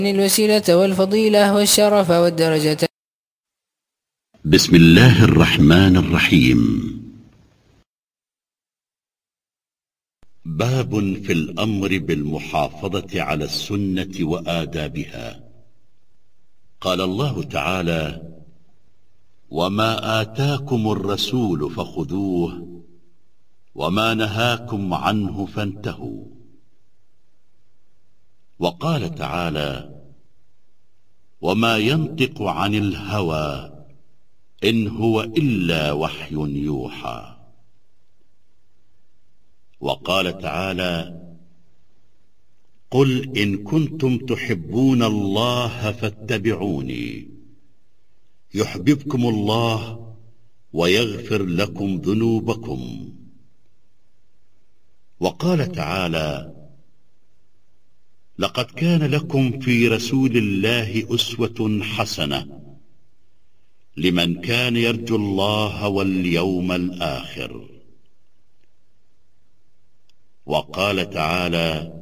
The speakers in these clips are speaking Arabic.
الوسيلة والفضيلة والشرف والدرجة. بسم الله الرحمن الرحيم. باب في الأمر بالمحافظة على السنة وآدابها. قال الله تعالى: وما آتاكم الرسول فخذوه وما نهاكم عنه فانتهوا. وقال تعالى: وما ينطق عن الهوى إن هو إلا وحي يوحى. وقال تعالى: قل إن كنتم تحبون الله فاتبعوني يحببكم الله ويغفر لكم ذنوبكم. وقال تعالى: لقد كان لكم في رسول الله أسوة حسنة لمن كان يرجو الله واليوم الآخر. وقال تعالى: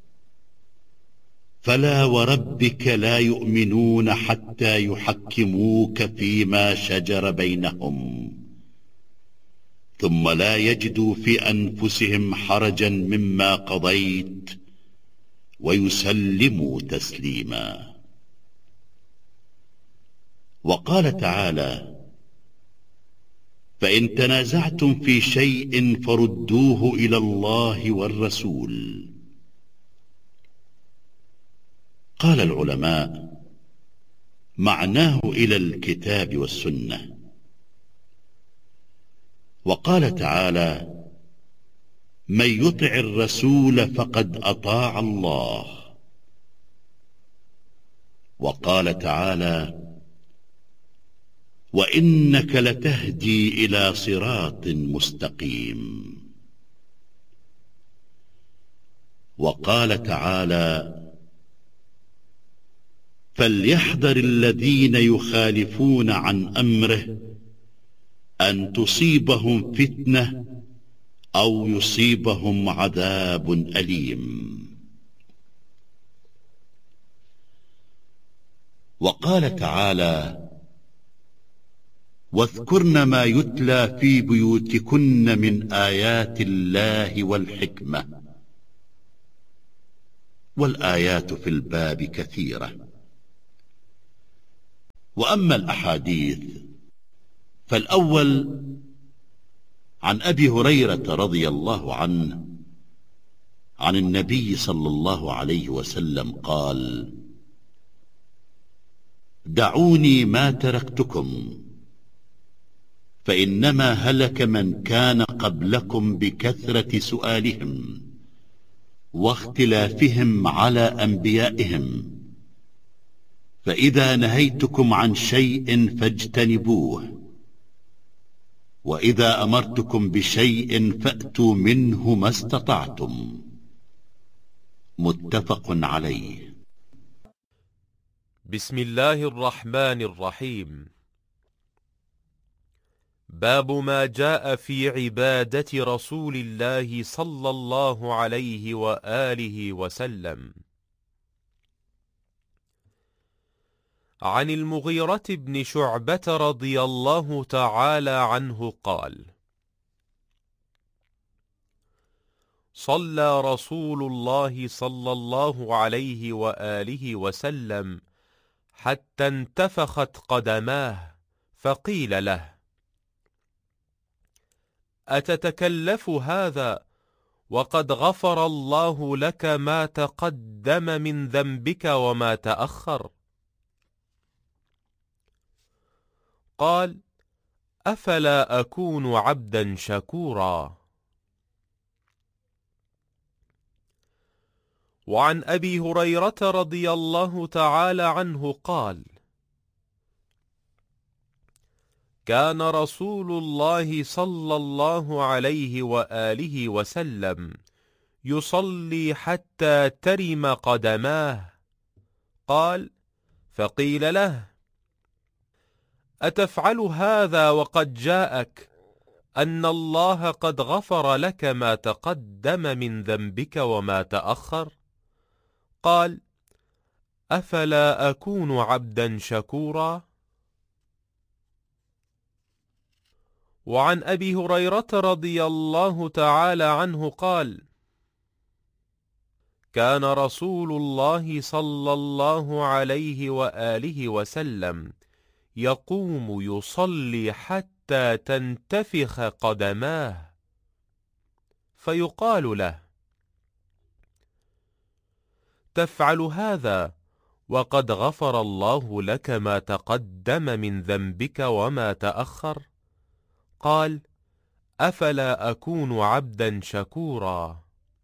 فلا وربك لا يؤمنون حتى يحكموك فيما شجر بينهم ثم لا يجدوا في أنفسهم حرجا مما قضيت ويسلموا تسليما. وقال تعالى: فإن تنازعتم في شيء فردوه إلى الله والرسول. قال العلماء: معناه إلى الكتاب والسنة. وقال تعالى: من يطع الرسول فقد أطاع الله. وقال تعالى: وإنك لتهدي إلى صراط مستقيم. وقال تعالى: فليحذر الذين يخالفون عن أمره أن تصيبهم فتنة أو يصيبهم عذاب أليم. وقال تعالى: واذكرن ما يتلى في بيوتكن من آيات الله والحكمة. والآيات في الباب كثيرة. وأما الأحاديث فالأول عن أبي هريرة رضي الله عنه عن النبي صلى الله عليه وسلم قال: دعوني ما تركتكم فإنما هلك من كان قبلكم بكثرة سؤالهم واختلافهم على أنبيائهم، فإذا نهيتكم عن شيء فاجتنبوه، وإذا أمرتكم بشيء فأتوا منه ما استطعتم. متفق عليه. بسم الله الرحمن الرحيم. باب ما جاء في عبادة رسول الله صلى الله عليه وآله وسلم. عن المغيرة بن شعبة رضي الله تعالى عنه قال: صلى رسول الله صلى الله عليه وآله وسلم حتى انتفخت قدماه، فقيل له: أتتكلف هذا وقد غفر الله لك ما تقدم من ذنبك وما تأخر؟ قال: أفلا أكون عبدا شكورا. وعن أبي هريرة رضي الله تعالى عنه قال: كان رسول الله صلى الله عليه وآله وسلم يصلي حتى ترم قدماه. قال: فقيل له: أتفعل هذا وقد جاءك أن الله قد غفر لك ما تقدم من ذنبك وما تأخر؟ قال: أفلا أكون عبدا شكورا؟ وعن أبي هريرة رضي الله تعالى عنه قال: كان رسول الله صلى الله عليه وآله وسلم يقوم يصلي حتى تنتفخ قدماه، فيقال له: تفعل هذا وقد غفر الله لك ما تقدم من ذنبك وما تأخر؟ قال: أفلا أكون عبدا شكورا؟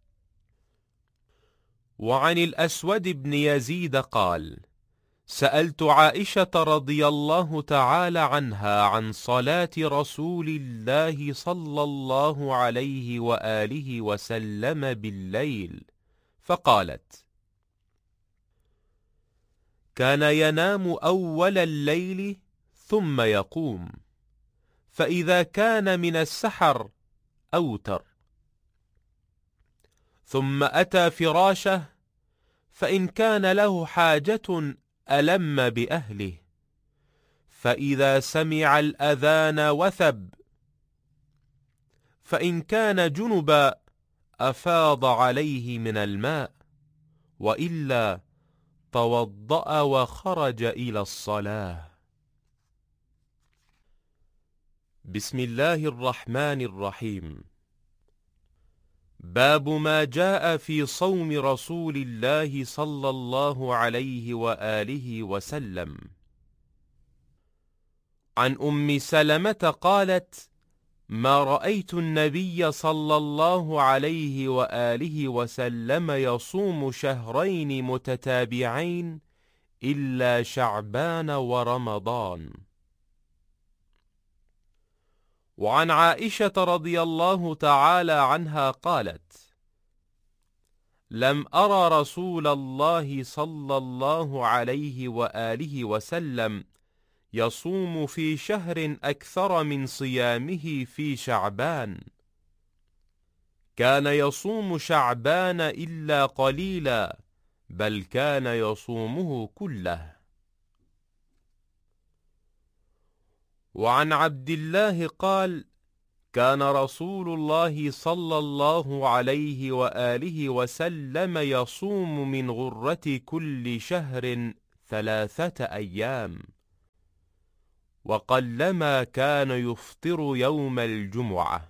وعن الأسود بن يزيد قال: سألت عائشة رضي الله تعالى عنها عن صلاة رسول الله صلى الله عليه وآله وسلم بالليل، فقالت: كان ينام أول الليل ثم يقوم، فإذا كان من السحر أوتر، ثم أتى فراشه، فإن كان له حاجة ألم بأهله، فإذا سمع الأذان وثب، فإن كان جنبا أفاض عليه من الماء، وإلا توضأ وخرج إلى الصلاة. بسم الله الرحمن الرحيم. باب ما جاء في صوم رسول الله صلى الله عليه وآله وسلم. عن أم سلمة قالت: ما رأيت النبي صلى الله عليه وآله وسلم يصوم شهرين متتابعين إلا شعبان ورمضان. وعن عائشة رضي الله تعالى عنها قالت: لم أرى رسول الله صلى الله عليه وآله وسلم يصوم في شهر أكثر من صيامه في شعبان، كان يصوم شعبان إلا قليلا، بل كان يصومه كله. وعن عبد الله قال: كان رسول الله صلى الله عليه وآله وسلم يصوم من غرة كل شهر 3 أيام، وقلما كان يفطر يوم الجمعة.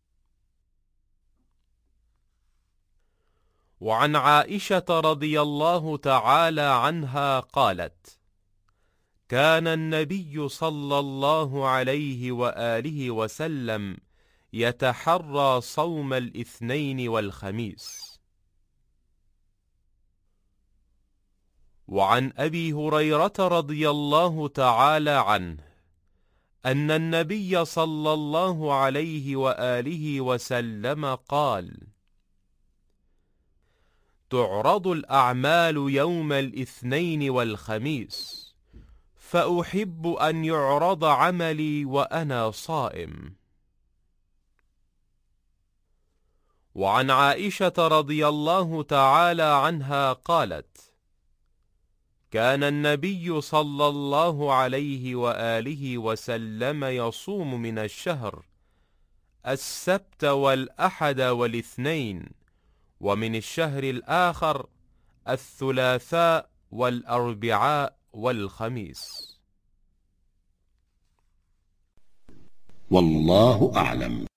وعن عائشة رضي الله تعالى عنها قالت: كان النبي صلى الله عليه وآله وسلم يتحرى صوم الاثنين والخميس. وعن أبي هريرة رضي الله تعالى عنه أن النبي صلى الله عليه وآله وسلم قال: تعرض الأعمال يوم الاثنين والخميس، فأحب أن يعرض عملي وأنا صائم. وعن عائشة رضي الله تعالى عنها قالت: كان النبي صلى الله عليه وآله وسلم يصوم من الشهر السبت والأحد والاثنين، ومن الشهر الآخر الثلاثاء والأربعاء والخميس. والله أعلم.